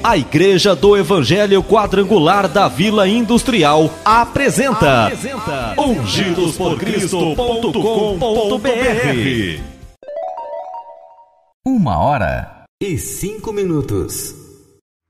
A Igreja do Evangelho Quadrangular da Vila Industrial apresenta ungidosporcristo.com.br. 1h05.